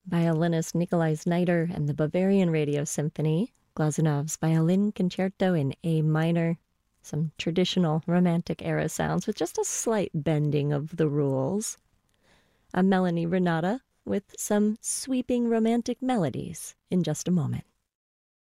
violinist Nikolai Znaider and the Bavarian Radio Symphony, Glazunov's Violin Concerto in A minor, some traditional Romantic era sounds with just a slight bending of the rules. I'm Melanie Renata with some sweeping romantic melodies in just a moment.